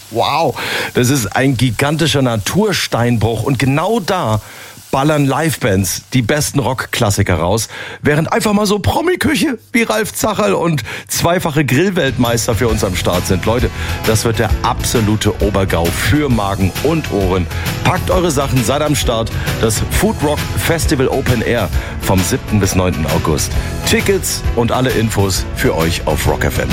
Wow, das ist ein gigantischer Natursteinbruch und genau da ballern Livebands die besten Rockklassiker raus, während einfach mal so Promi-Küche wie Ralf Zacherl und zweifache Grillweltmeister für uns am Start sind. Leute, das wird der absolute Obergau für Magen und Ohren. Packt eure Sachen, seid am Start. Das Food Rock Festival Open Air vom 7. bis 9. August. Tickets und alle Infos für euch auf Rock FM.